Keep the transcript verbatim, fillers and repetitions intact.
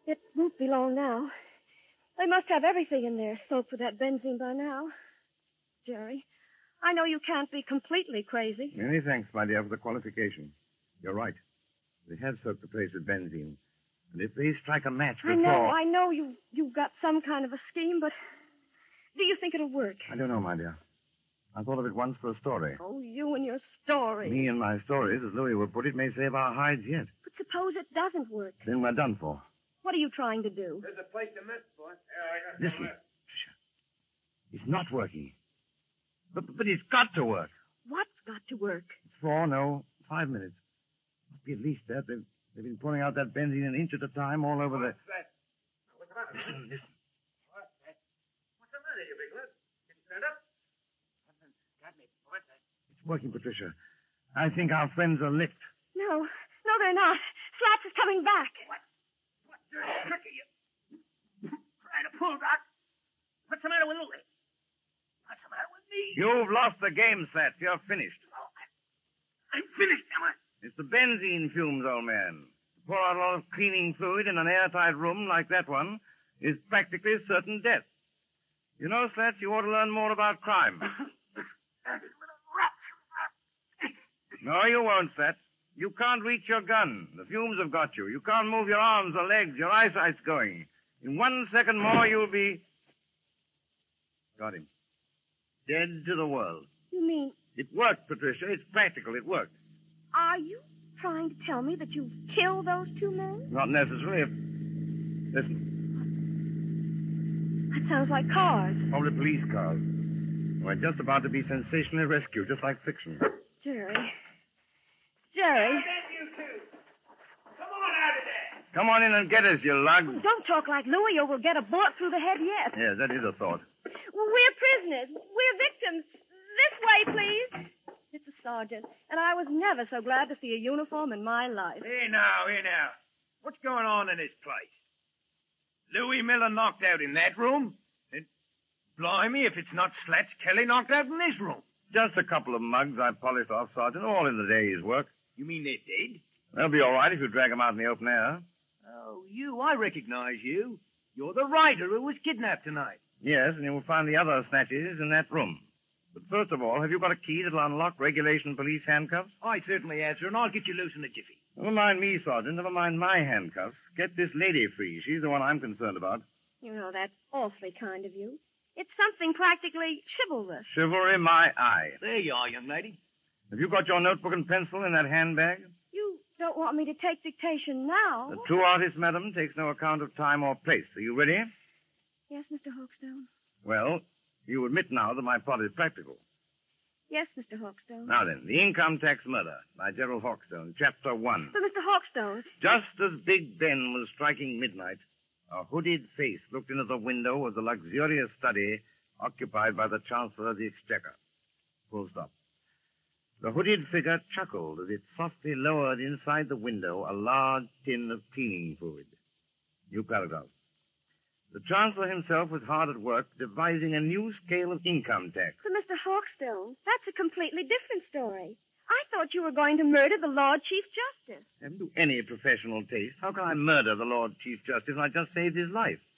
It won't be long now. They must have everything in there soaked with that benzene by now. Jerry, I know you can't be completely crazy. Many thanks, my dear, for the qualification. You're right. They have soaked the place with benzene. And if they strike a match before... I know, I know you, you've got some kind of a scheme, but do you think it'll work? I don't know, my dear. I thought of it once for a story. Oh, you and your story. Me and my stories, as Louis would put it, may save our hides yet. But suppose it doesn't work. Then we're done for. What are you trying to do? There's a place to miss, boss. Yeah, I got Listen, Tricia. It's not working. But, but it's got to work. What's got to work? Four, no, five minutes. Must be at least that. They've, they've been pouring out that benzene an inch at a time all over the... What's that? What's the matter? Listen, listen. What's that? What's the matter, you big lad? Can you stand up? Something's got me. What's that? It's working, Patricia. I think our friends are licked. No, no, they're not. Slaps is coming back. What? What dirty trick are you trying to pull, Doc? What's the matter with Louis? What's the matter with me? You've lost the game, Slats. You're finished. Oh, I, I'm finished, am I? It's the benzene fumes, old man. To pour out a lot of cleaning fluid in an airtight room like that one is practically certain death. You know, Slats, you ought to learn more about crime. No, you won't, Slats. You can't reach your gun. The fumes have got you. You can't move your arms or legs. Your eyesight's going. In one second more, you'll be... Got him. Dead to the world. You mean, It worked, Patricia. It's practical. It worked. are you trying to tell me that you killed those two men? Not necessarily. If... Listen, That sounds like cars. probably police cars. We're just about to be sensationally rescued, just like fiction. Jerry. Jerry. That's you two. Come on out of there. Come on in and get us, you lug. Oh, don't talk like Louis or we'll get a bullet through the head yet. Yes, that is a thought. Well, we're prisoners. We're victims. This way, please. It's a sergeant, and I was never so glad to see a uniform in my life. Here now, here now. What's going on in this place? Louis Miller knocked out in that room? And blimey, if it's not Slats Kelly knocked out in this room. Just a couple of mugs I polished off, Sergeant, all in the day's work. You mean they're dead? They'll be all right if you drag them out in the open air. Oh, you. I recognize you. You're the writer who was kidnapped tonight. Yes, and you will find the other snatches in that room. But first of all, have you got a key that'll unlock regulation police handcuffs? I certainly have, sir, and I'll get you loose in a jiffy. Never mind me, Sergeant. Never mind my handcuffs. Get this lady free. She's the one I'm concerned about. You know, that's awfully kind of you. It's something practically chivalrous. Chivalry, my eye. There you are, young lady. Have you got your notebook and pencil in that handbag? You don't want me to take dictation now? The true artist, madam, takes no account of time or place. Are you ready? Yes, Mister Hawkstone. Well, you admit now that my plot is practical. Yes, Mister Hawkstone. Now then, The Income Tax Murder by Gerald Hawkstone, Chapter one. But, Mister Hawkstone, Just as Big Ben was striking midnight, a hooded face looked into the window of the luxurious study occupied by the Chancellor of the Exchequer. Full stop. The hooded figure chuckled as it softly lowered inside the window a large tin of cleaning fluid. New paragraph. The Chancellor himself was hard at work devising a new scale of income tax. but Mister Hawkstone, that's a completely different story. I thought you were going to murder the Lord Chief Justice. Haven't you any professional taste? How can I murder the Lord Chief Justice when I just saved his life?